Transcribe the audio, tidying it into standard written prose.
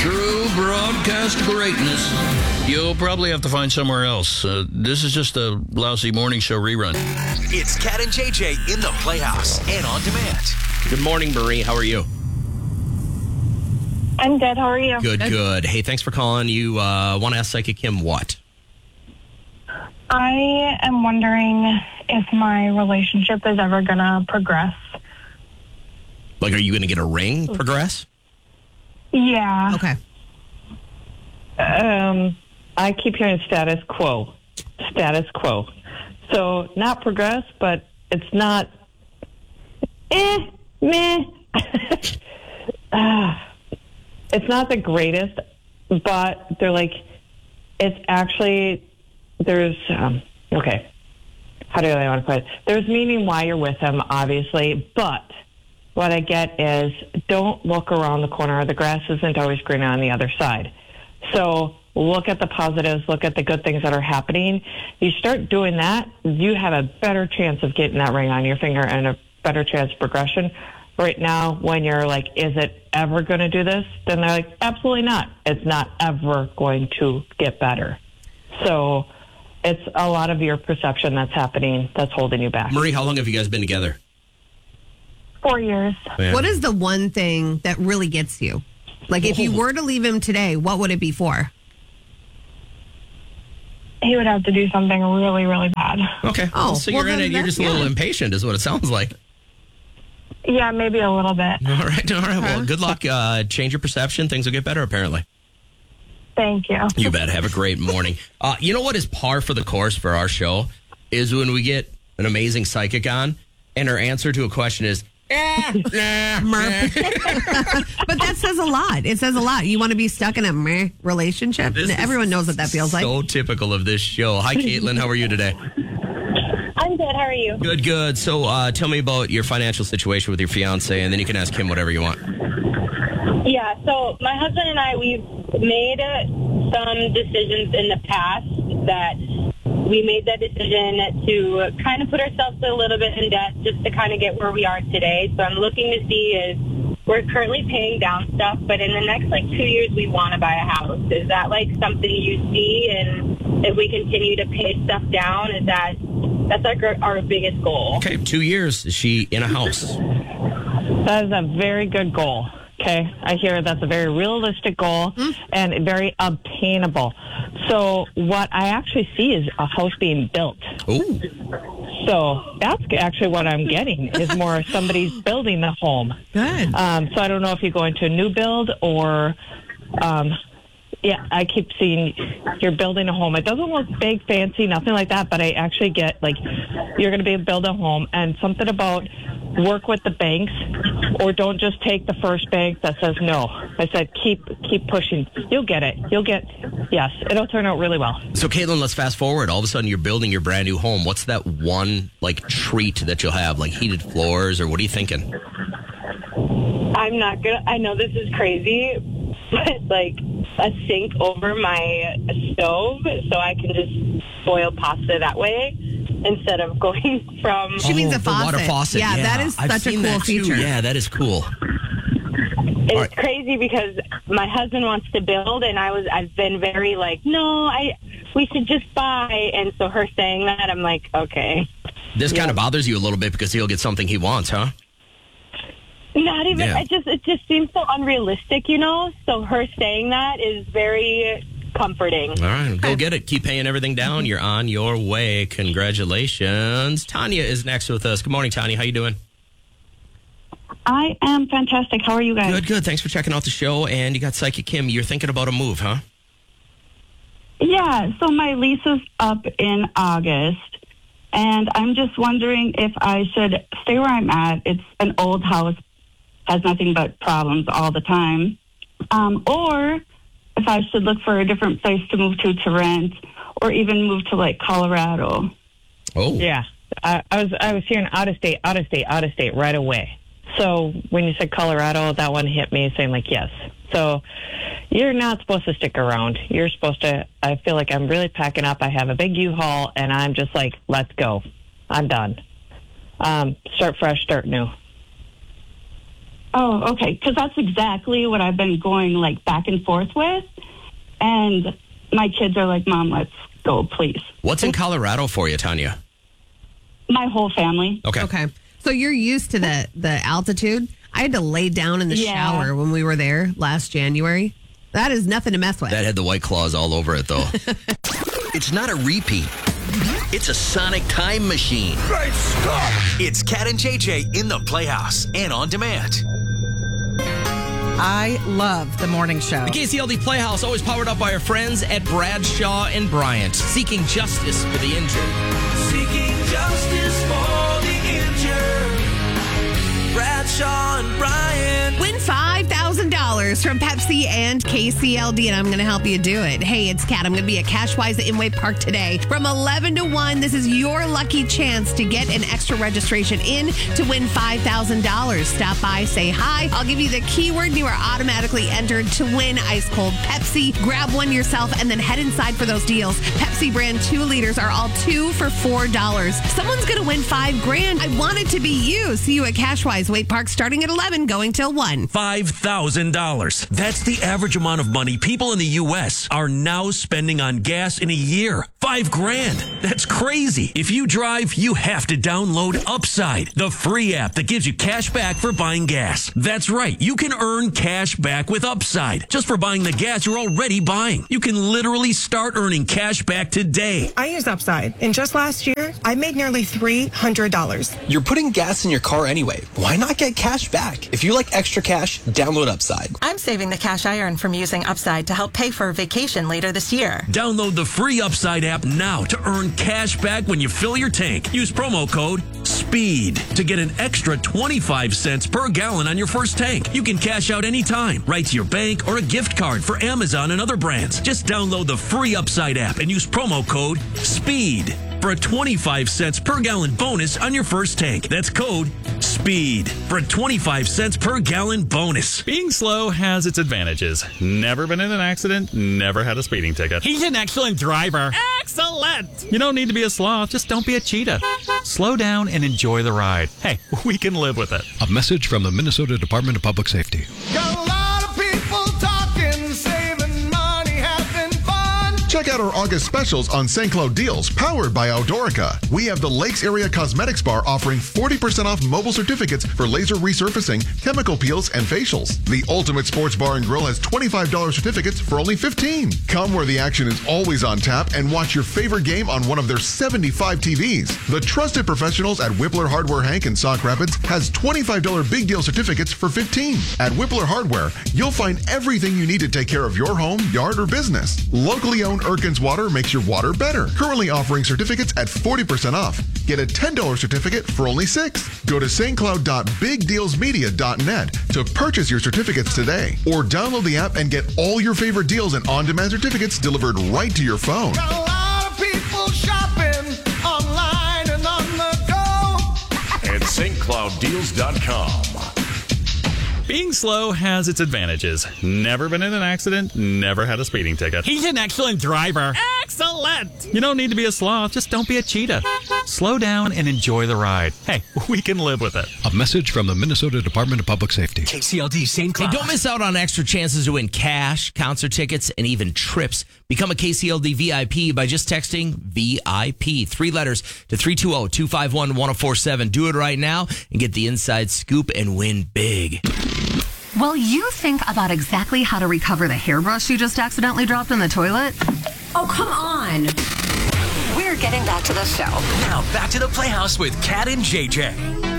True broadcast greatness. You'll probably have to find somewhere else. This is just a lousy morning show rerun. It's Cat and JJ in the Playhouse and on demand. Good morning, Marie. How are you? I'm good. How are you? Good. Hey, thanks for calling. You want to ask Psychic Kim what? I am wondering if my relationship is ever going to progress. Like, are you going to get a ring progress? Yeah. Okay. I keep hearing status quo. Status quo. So not progress, but it's not meh. It's not the greatest, but they're like, it's actually, there's, okay. How do I want to put it? There's meaning why you're with him, obviously, but what I get is don't look around the corner. The grass isn't always greener on the other side. So look at the positives, look at the good things that are happening. You start doing that, you have a better chance of getting that ring on your finger and a better chance of progression. Right now, when you're like, is it ever going to do this? Then they're like, absolutely not. It's not ever going to get better. So it's a lot of your perception that's happening that's holding you back. Marie, how long have you guys been together? 4 years. Yeah. What is the one thing that really gets you? Like, if you were to leave him today, what would it be for? He would have to do something really, really bad. Okay. Oh, so well, you're in then it. You're just a little impatient, is what it sounds like. Yeah, maybe a little bit. All right. Well, good luck. Change your perception. Things will get better, apparently. Thank you. You bet. Have a great morning. You know what is par for the course for our show is when we get an amazing psychic on, and her answer to a question is, Murph. But that says a lot. It says a lot. You want to be stuck in a meh relationship? Everyone knows what that feels like. So typical of this show. Hi, Caitlin. How are you today? I'm good. How are you? Good. So tell me about your financial situation with your fiance, and then you can ask him whatever you want. Yeah, so my husband and I, we've made some decisions in the past that we made that decision to kind of put ourselves a little bit in debt just to kind of get where we are today. So I'm looking to see is we're currently paying down stuff, but in the next 2 years we want to buy a house. Is that something you see? And if we continue to pay stuff down, that's our biggest goal. Okay, 2 years. Is she in a house? That is a very good goal. Okay, I hear that's a very realistic goal and very obtainable. So what I actually see is a house being built. Ooh. So that's actually what I'm getting is more somebody's building the home. Good. So I don't know if you go into a new build or, I keep seeing you're building a home. It doesn't look big, fancy, nothing like that, but I actually get you're going to be build a home and something about work with the banks or don't just take the first bank that says no. I said keep pushing. You'll get it. Yes, it'll turn out really well. So, Caitlin, let's fast forward. All of a sudden, you're building your brand new home. What's that one, treat that you'll have? Heated floors, or what are you thinking? I'm not going to, I know this is crazy, but a sink over my stove so I can just boil pasta that way instead of going from... She means a the faucet. water faucet. Yeah, that is I've such a seen cool that too. feature. Yeah, that is cool. It's crazy because my husband wants to build, and I've been very no, we should just buy. And so her saying that, I'm like, okay. This kind of bothers you a little bit because he'll get something he wants, huh? Not even. Yeah. It just seems so unrealistic, So her saying that is very comforting. All right, go get it. Keep paying everything down. You're on your way. Congratulations. Tanya is next with us. Good morning, Tanya. How you doing? I am fantastic. How are you guys? Good. Thanks for checking out the show. And you got Psychic Kim. You're thinking about a move, huh? Yeah, so my lease is up in August, and I'm just wondering if I should stay where I'm at. It's an old house, has nothing but problems all the time. Or if I should look for a different place to move to rent, or even move to Colorado. Oh. Yeah, I was hearing out of state right away. So when you said Colorado, that one hit me saying yes. So you're not supposed to stick around. You're supposed to, I feel like I'm really packing up. I have a big U-Haul and I'm just let's go. I'm done. Start fresh, start new. Oh, okay. Because that's exactly what I've been going like back and forth with. And my kids are like, Mom, let's go, please. What's in Colorado for you, Tanya? My whole family. Okay. So you're used to the altitude. I had to lay down in the shower when we were there last January. That is nothing to mess with. That had the White Claws all over it, though. It's not a repeat. It's a sonic time machine. Great stuff. It's Cat and JJ in the Playhouse and on demand. I love the morning show. The KCLD Playhouse, always powered up by our friends at Bradshaw and Bryant, seeking justice for the injured. Seeking justice for the injured. Bradshaw and Bryant. Win $5,000 from Pepsi and KCLD, and I'm going to help you do it. Hey, it's Kat. I'm going to be at Cashwise at Inway Park today from 11 to 1. This is your lucky chance to get an extra registration in to win $5,000. Stop by, say hi. I'll give you the keyword, and you are automatically entered to win ice cold Pepsi. Grab one yourself and then head inside for those deals. Pepsi brand 2 liters are all 2 for $4. Someone's going to win $5,000. I want it to be you. See you at Cashwise Wait Park starting at 11, going till 1. $5,000. That's the average amount of money people in the U.S. are now spending on gas in a year. $5,000. That's crazy. If you drive, you have to download Upside, the free app that gives you cash back for buying gas. That's right. You can earn cash back with Upside just for buying the gas you're already buying. You can literally start earning cash back today. I use Upside, and just last year, I made nearly $300. You're putting gas in your car anyway. Why not get cash back? If you like extra cash, download Upside. I'm saving the cash I earn from using Upside to help pay for a vacation later this year. Download the free Upside app now to earn cash back when you fill your tank. Use promo code SPEED to get an extra 25 cents per gallon on your first tank. You can cash out anytime, right to your bank or a gift card for Amazon and other brands. Just download the free Upside app and use promo code SPEED for a 25 cents per gallon bonus on your first tank. That's code SPEED for a 25 cents per gallon bonus. Being slow has its advantages. Never been in an accident, never had a speeding ticket. He's an excellent driver. Excellent! You don't need to be a sloth, just don't be a cheetah. Slow down and enjoy the ride. Hey, we can live with it. A message from the Minnesota Department of Public Safety. Got a lot of people talking, saving money, having fun. Check out our August specials on St. Cloud deals, powered by Outdoorica. We have the Lakes Area Cosmetics Bar offering 40% off mobile certificates for laser resurfacing, chemical peels, and facials. The Ultimate Sports Bar and Grill has $25 certificates for only $15. Come where the action is always on tap and watch your favorite game on one of their 75 TVs. The trusted professionals at Whippler Hardware Hank in Sauk Rapids has $25 big deal certificates for $15. At Whippler Hardware, you'll find everything you need to take care of your home, yard, or business. Locally owned Erkin's Water makes your water better. Currently offering certificates at 40% off. Get a $10 certificate for only $6. Go to stcloud.bigdealsmedia.net to purchase your certificates today. Or download the app and get all your favorite deals and on-demand certificates delivered right to your phone. Got a lot of people shopping online and on the go. At stclouddeals.com. Being slow has its advantages. Never been in an accident, never had a speeding ticket. He's an excellent driver. Excellent! You don't need to be a sloth, just don't be a cheetah. Slow down and enjoy the ride. Hey, we can live with it. A message from the Minnesota Department of Public Safety. KCLD St. Cloud. Hey, don't miss out on extra chances to win cash, concert tickets, and even trips. Become a KCLD VIP by just texting VIP, 3 letters, to 320-251-1047. Do it right now and get the inside scoop and win big. Well, you think about exactly how to recover the hairbrush you just accidentally dropped in the toilet? Oh, come on. We're getting back to the show. Now back to the Playhouse with Cat and JJ.